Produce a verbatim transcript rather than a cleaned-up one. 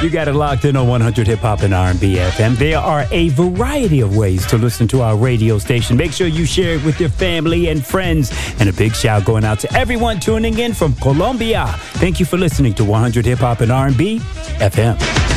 You got it locked in on one hundred Hip Hop and R and B F M. There are a variety of ways to listen to our radio station. Make sure you share it with your family and friends. And a big shout going out to everyone tuning in from Colombia. Thank you for listening to one hundred Hip Hop and R and B F M.